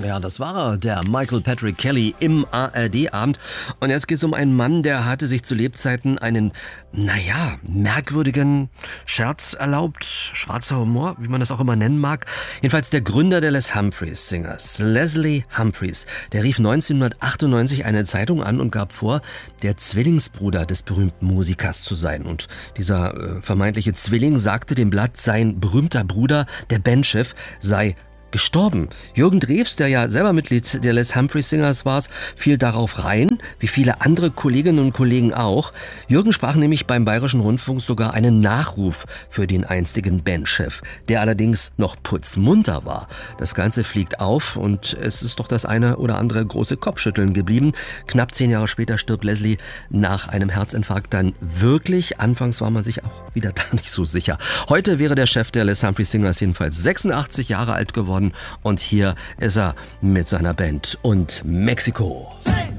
Ja, das war er, der Michael Patrick Kelly im ARD-Abend. Und jetzt geht es um einen Mann, der hatte sich zu Lebzeiten einen, merkwürdigen Scherz erlaubt. Schwarzer Humor, wie man das auch immer nennen mag. Jedenfalls der Gründer der Les Humphreys Singers, Leslie Humphreys, der rief 1998 eine Zeitung an und gab vor, der Zwillingsbruder des berühmten Musikers zu sein. Und dieser vermeintliche Zwilling sagte dem Blatt, sein berühmter Bruder, der Bandchef, sei gestorben. Jürgen Drews, der ja selber Mitglied der Les Humphreys Singers war, fiel darauf rein, wie viele andere Kolleginnen und Kollegen auch. Jürgen sprach nämlich beim Bayerischen Rundfunk sogar einen Nachruf für den einstigen Bandchef, der allerdings noch putzmunter war. Das Ganze fliegt auf und es ist doch das eine oder andere große Kopfschütteln geblieben. Knapp 10 Jahre später stirbt Leslie nach einem Herzinfarkt dann wirklich. Anfangs war man sich auch wieder da nicht so sicher. Heute wäre der Chef der Les Humphreys Singers jedenfalls 86 Jahre alt geworden. Und hier ist er mit seiner Band und Mexiko.